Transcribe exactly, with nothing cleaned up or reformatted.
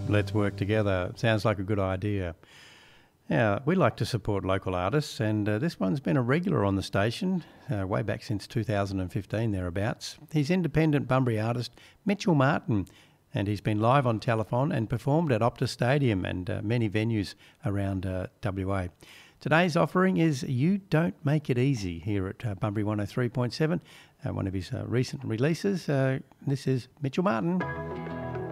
Let's work together. Sounds like a good idea. Yeah, we like to support local artists, and uh, this one's been a regular on the station, uh, way back since two thousand fifteen thereabouts. He's independent Bunbury artist Mitchell Martin, and he's been live on telethon and performed at Optus Stadium and uh, many venues around uh, W A. Today's offering is You Don't Make It Easy here at uh, Bunbury one oh three point seven, uh, one of his uh, recent releases. Uh, this is Mitchell Martin.